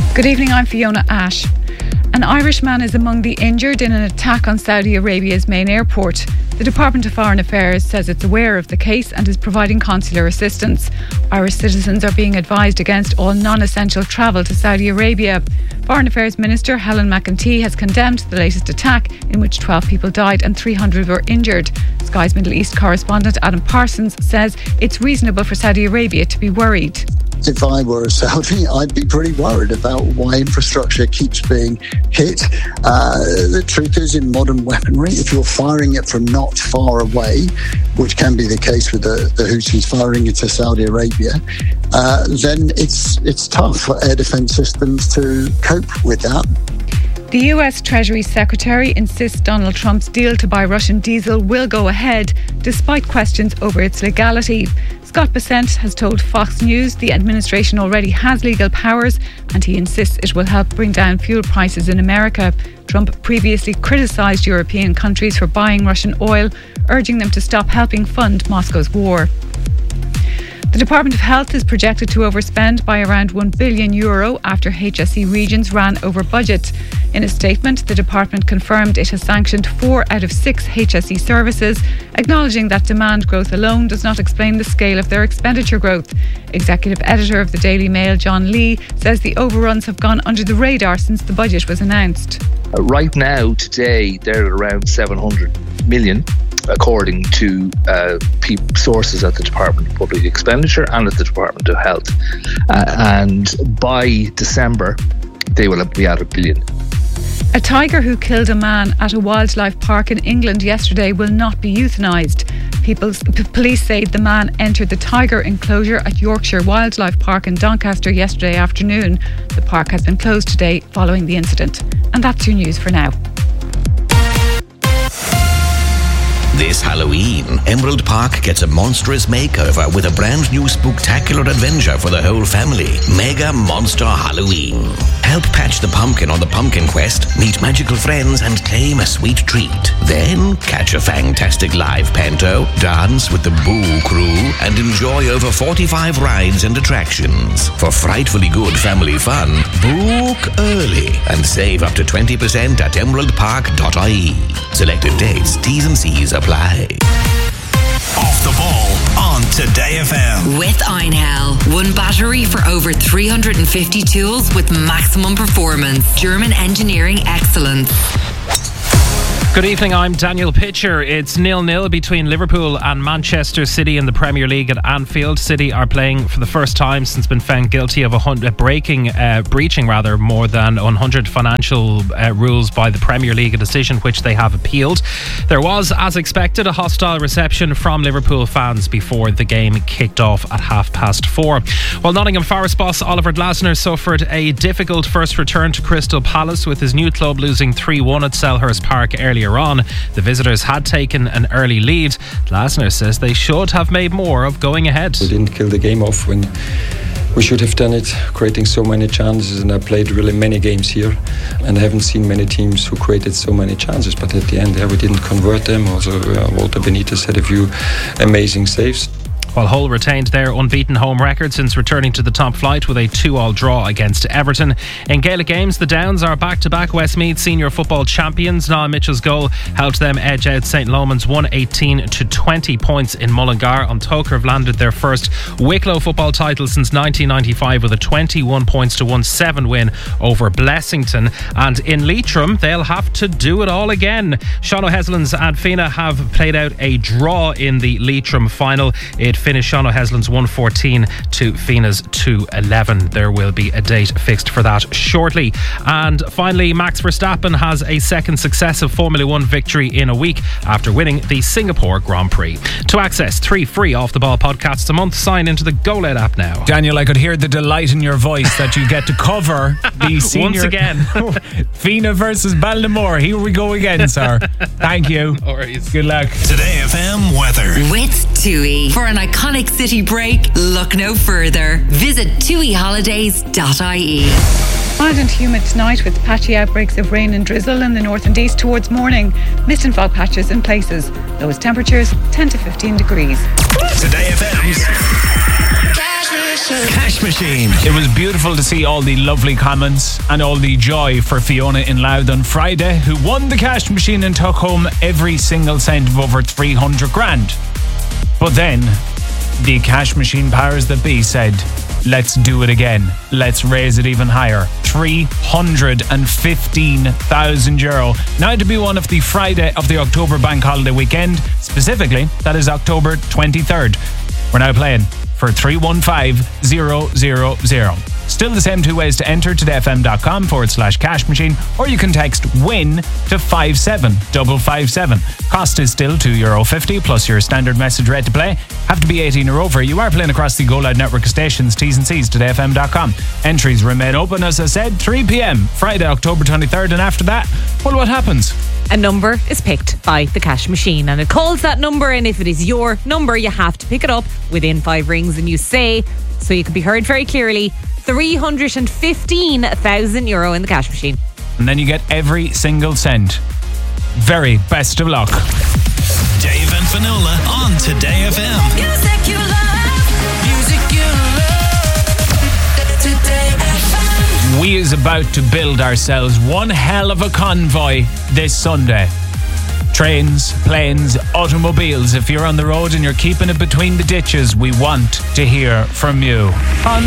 Good evening, I'm Fiona Ash. An Irishman is among the injured in an attack on Saudi Arabia's main airport. The Department of Foreign Affairs says it's aware of the case and is providing consular assistance. Irish citizens are being advised against all non-essential travel to Saudi Arabia. Foreign Affairs Minister Helen McEntee has condemned the latest attack, in which 12 people died and 300 were injured. Sky's Middle East correspondent Adam Parsons says it's reasonable for Saudi Arabia to be worried. If I were a Saudi, I'd be pretty worried about why infrastructure keeps being hit. The truth is, in modern weaponry, if you're firing it from not far away, which can be the case with the Houthis firing it to Saudi Arabia, then it's tough for air defence systems to cope with that. The US Treasury Secretary insists Donald Trump's deal to buy Russian diesel will go ahead, despite questions over its legality. Scott Bessent has told Fox News the administration already has legal powers, and he insists it will help bring down fuel prices in America. Trump previously criticised European countries for buying Russian oil, urging them to stop helping fund Moscow's war. The Department of Health is projected to overspend by around €1 billion after HSE regions ran over budget. In a statement, the department confirmed it has sanctioned 4 out of 6 HSE services, acknowledging that demand growth alone does not explain the scale of their expenditure growth. Executive editor of the Daily Mail, John Lee, says the overruns have gone under the radar since the budget was announced. Right now, today, they're at around 700 million. According to sources at the Department of Public Expenditure and at the Department of Health. And by December, they will be at $1 billion. A tiger who killed a man at a wildlife park in England yesterday will not be euthanised. Police say the man entered the tiger enclosure at Yorkshire Wildlife Park in Doncaster yesterday afternoon. The park has been closed today following the incident. And that's your news for now. This Halloween, Emerald Park gets a monstrous makeover with a brand new spooktacular adventure for the whole family. Mega Monster Halloween. Help patch the pumpkin on the pumpkin quest, meet magical friends and claim a sweet treat. Then catch a fantastic live panto, dance with the Boo Crew and enjoy over 45 rides and attractions. For frightfully good family fun, book early and save up to 20% at emeraldpark.ie. Selected dates, T's and C's apply. Off the ball on Today FM. With Einhell. One battery for over 350 tools with maximum performance. German engineering excellence. Good evening, I'm Daniel Pitcher. It's 0-0 between Liverpool and Manchester City in the Premier League at Anfield. City are playing for the first time since been found guilty of breaching more than 100 financial rules by the Premier League, a decision which they have appealed. There was, as expected, a hostile reception from Liverpool fans before the game kicked off at 4:30. While Nottingham Forest boss Oliver Glasner suffered a difficult first return to Crystal Palace, with his new club losing 3-1 at Selhurst Park earlier on. The visitors had taken an early lead. Glasner says they should have made more of going ahead. We didn't kill the game off when we should have done it, creating so many chances, and I played really many games here and I haven't seen many teams who created so many chances, but at the end we didn't convert them. Also Walter Benitez had a few amazing saves. While Hull retained their unbeaten home record since returning to the top flight with a 2-2 draw against Everton. In Gaelic games, the Downs are back-to-back Westmeath senior football champions. Niall Mitchell's goal helped them edge out St Lomans 118 to 20 points in Mullingar. An Tócar have landed their first Wicklow football title since 1995 with a 21 points to 1-7 win over Blessington. And in Leitrim, they'll have to do it all again. Sean O'Heslin's and Fina have played out a draw in the Leitrim final. It finished Sean O'Heslin's 114 to Fina's 211. There will be a date fixed for that shortly. And finally, Max Verstappen has a second successive Formula 1 victory in a week after winning the Singapore Grand Prix. To access 3 free Off the Ball podcasts a month, sign into the GoLed app now. Daniel, I could hear the delight in your voice that you get to cover the senior... Once again. Fina versus Ballinamore. Here we go again, sir. Thank you. No worries. Good luck. Today FM weather. With TUI. For an iconic city break, look no further. Visit tuiholidays.ie. Mild and humid tonight with patchy outbreaks of rain and drizzle in the north and east towards morning. Mist and fog patches in places. Lowest temperatures 10 to 15 degrees. Today FM's Cash Machine. It was beautiful to see all the lovely comments and all the joy for Fiona in Louth on Friday, who won the Cash Machine and took home every single cent of over 300 grand. But then, the Cash Machine powers that be said, let's do it again. Let's raise it even higher. €315,000. Now to be one of the Friday of the October bank holiday weekend. Specifically, that is October 23rd. We're now playing for 315000. Still the same two ways to enter: todayfm.com/cash machine, or you can text WIN to 57557. Cost is still €2.50 plus your standard message rate to play. Have to be 18 or over. You are playing across the Go Loud network of stations. T's and C's, todayfm.com. Entries remain open, as I said, 3 p.m. Friday, October 23rd, and after that, well, what happens? A number is picked by the Cash Machine, and it calls that number, and if it is your number, you have to pick it up within 5 rings, and you say, so you can be heard very clearly, €315,000 in the Cash Machine. And then you get every single cent. Very best of luck. Dave and Finola on Today FM. Music you love. Music you love. Today FM. We is about to build ourselves one hell of a convoy this Sunday. Trains, planes, automobiles. If you're on the road and you're keeping it between the ditches, we want to hear from you. On